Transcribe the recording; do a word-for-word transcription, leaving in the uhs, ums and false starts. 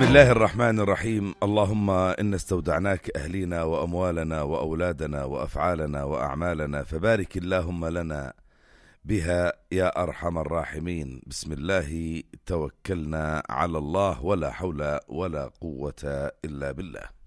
بسم الله الرحمن الرحيم. اللهم إن استودعناك أهلينا وأموالنا وأولادنا وأفعالنا وأعمالنا فبارك اللهم لنا بها يا أرحم الراحمين. بسم الله توكلنا على الله ولا حول ولا قوة إلا بالله.